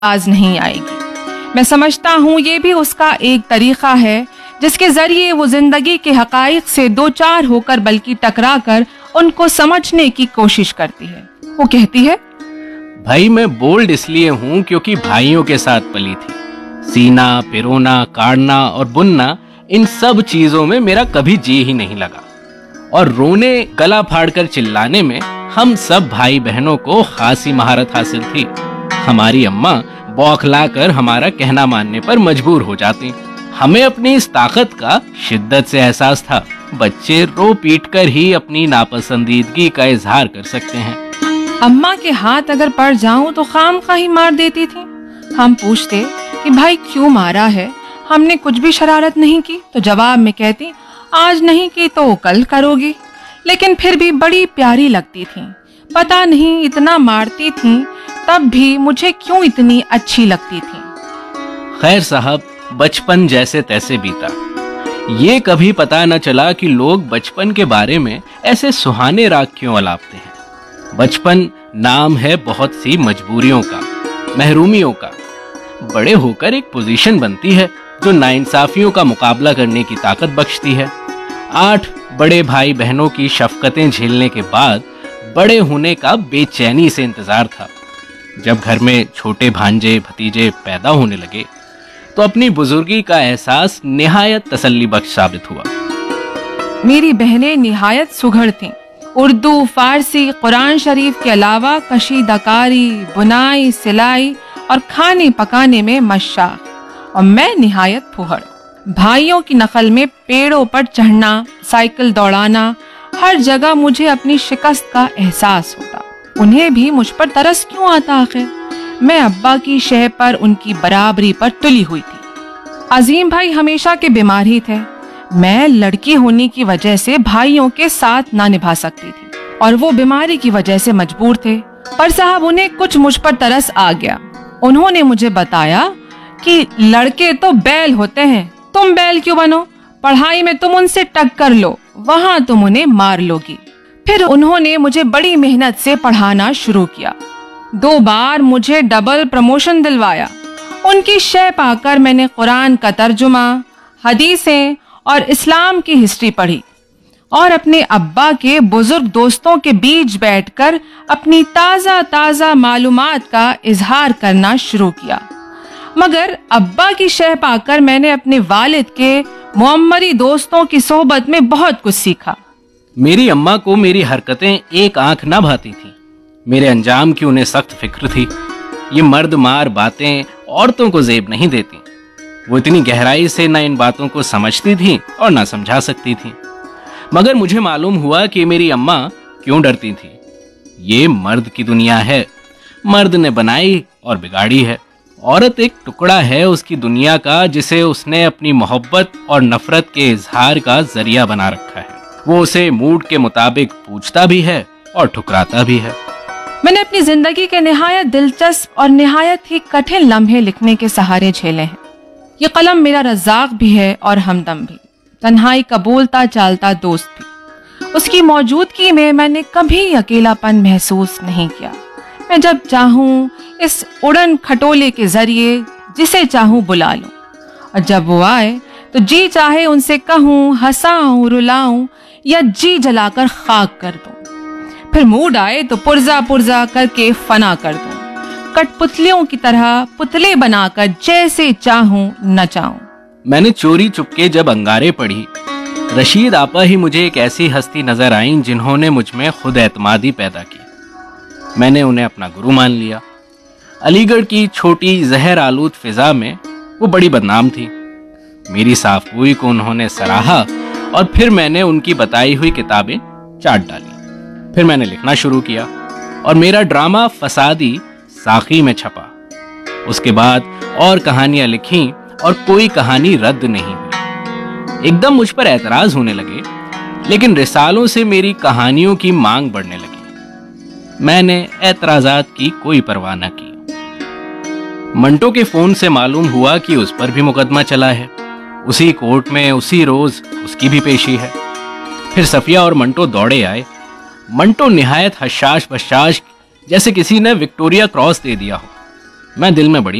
आज नहीं आएगी। मैं समझता हूँ ये भी उसका एक तरीका है जिसके जरिए वो जिंदगी के हकाइक से दो चार होकर बल्कि टकरा कर उनको समझने की कोशिश करती है। वो कहती है, भाई मैं बोल्ड इसलिए हूँ क्योंकि भाइयों के साथ पली थी। सीना, पिरोना, काटना और बुनना, इन सब चीजों में मेरा कभी जी ही नहीं लगा। और रोने, गला फाड़कर चिल्लाने में हम सब भाई बहनों को खासी महारत हासिल थी। हमारी अम्मा बौखलाकर हमारा कहना मानने पर मजबूर हो जाती। हमें अपनी इस ताकत का शिद्दत से एहसास था। बच्चे रो पीट कर ही अपनी नापसंदीदगी का इजहार कर सकते हैं। अम्मा के हाथ अगर पड़ जाऊं तो खामखा ही मार देती थी। हम पूछते कि भाई क्यों मारा है, हमने कुछ भी शरारत नहीं की, तो जवाब में कहती आज नहीं की तो कल करोगी। लेकिन फिर भी बड़ी प्यारी लगती थी। पता नहीं इतना मारती थी तब भी मुझे क्यों इतनी अच्छी लगती थी। खैर साहब, बचपन जैसे तैसे बीता। ये कभी पता न चला कि लोग बचपन के बारे में ऐसे सुहाने राग क्यों अलापते हैं। बचपन नाम है बहुत सी मजबूरियों का, महरूमियों का। बड़े होकर एक पोजीशन बनती है जो नाइंसाफियों का मुकाबला करने की ताकत बख्शती है। 8 बड़े भाई बहनों की शफकतें झेलने के बाद बड़े होने का बेचैनी से इंतजार था। जब घर में छोटे भांजे भतीजे पैदा होने लगे तो अपनी बुजुर्गी का एहसास निहायत तसल्ली बख्श साबित हुआ। मेरी बहनें निहायत सुघड़ थीं। उर्दू, फारसी, कुरान शरीफ के अलावा कशीदाकारी, बुनाई, सिलाई और खाने पकाने में मशाक, और मैं निहायत फुहड़। भाइयों की नकल में पेड़ों पर चढ़ना, साइकिल दौड़ाना, हर जगह मुझे अपनी शिकस्त का एहसास होता। उन्हें भी मुझ पर तरस क्यों आता आखिर? मैं अब्बा की शह पर उनकी बराबरी पर तुली हुई थी। अजीम भाई हमेशा के बीमार ही थे। मैं लड़की होने की वजह से भाइयों के साथ ना निभा सकती थी और वो बीमारी की वजह से मजबूर थे। पर साहब उन्हें कुछ मुझ पर तरस आ गया। उन्होंने मुझे बताया कि लड़के तो बैल होते हैं, तुम बैल क्यों बनो? पढ़ाई में तुम उनसे टक्कर लो, वहां तुम उन्हें मार लोगी। फिर उन्होंने मुझे बड़ी मेहनत से पढ़ाना शुरू किया। 2 बार मुझे डबल प्रमोशन दिलवाया। उनकी शय पाकर मैंने कुरान का तर्जुमा, हदीसें और इस्लाम की हिस्ट्री पढ़ी और अपने अब्बा के बुजुर्ग दोस्तों के बीच बैठकर अपनी ताज़ा मालूमात का इजहार करना शुरू किया। मगर अब्बा की शय पाकर मैंने अपने वालिद के मुअम्मरी दोस्तों की सोहबत में बहुत कुछ सीखा। मेरी अम्मा को मेरी हरकतें एक आंख न भाती थी। मेरे अंजाम की उन्हें सख्त फिक्र थी। ये मर्द मार बातें औरतों को जेब नहीं देती। वो इतनी गहराई से न इन बातों को समझती थी और न समझा सकती थी। मगर मुझे मालूम हुआ कि मेरी अम्मा क्यों डरती थी। ये मर्द की दुनिया है, मर्द ने बनाई और बिगाड़ी है। औरत एक टुकड़ा है उसकी दुनिया का जिसे उसने अपनी मोहब्बत और नफरत के इजहार का जरिया बना रखा है। वो उसे मूड के मुताबिक पूछता भी है और ठुकराता भी है। मैंने अपनी जिंदगी के निहायत दिलचस्प और निहायत ही कठिन लम्हे लिखने के सहारे झेले हैं। ये कलम मेरा रज़ाक भी है और हमदम भी, तन्हाई का बोलता चालता दोस्त भी। उसकी मौजूदगी में मैंने कभी अकेलापन महसूस नहीं किया। मैं जब चाहूँ इस उड़न खटोले के जरिए जिसे चाहूँ बुला लूं, और जब वो आए तो जी चाहे उनसे कहूँ, हंसाऊं, रुलाऊं या जी जलाकर खाक कर दूं। फिर मूड आए तो पुर्जा करके फना कर दूं। कठपुतलियों की तरह पुतले बनाकर जैसे चाहूं नचाऊं। मैंने चोरी चुपके जब अंगारे पढ़ी, रशीद आपा ही मुझे एक ऐसी हस्ती नजर आईं जिन्होंने मुझ में खुद एतमादी पैदा की। मैंने उन्हें अपना गुरु मान लिया। अलीगढ़ की छोटी जहर आलूद फिजा में वो बड़ी बदनाम थी। मेरी साफगोई को उन्होंने सराहा और फिर मैंने उनकी बताई हुई किताबें चाट डाली। फिर मैंने लिखना शुरू किया और मेरा ड्रामा फसादी साखी में छपा। उसके बाद और कहानियां लिखीं और कोई कहानी रद्द नहीं हुई। एकदम मुझ पर एतराज होने लगे, लेकिन रिसालों से मेरी कहानियों की मांग बढ़ने लगी। मैंने एतराजात की कोई परवाह न की। मंटो के फोन से मालूम हुआ कि उस पर भी मुकदमा चला है। उसी कोर्ट में उसी रोज उसकी भी पेशी है। फिर सफिया और मंटो दौड़े आए। मंटो निहायत हशाश बशाश, जैसे किसी ने विक्टोरिया क्रॉस दे दिया हो। मैं दिल में बड़ी